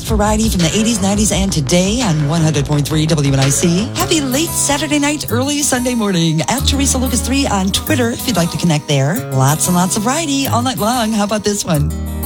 variety from the 80s, 90s, and today on 100.3 WNIC. Happy late Saturday night, early Sunday morning at Teresa Lucas 3 on Twitter if you'd like to connect there. Lots and lots of variety all night long. How about this one?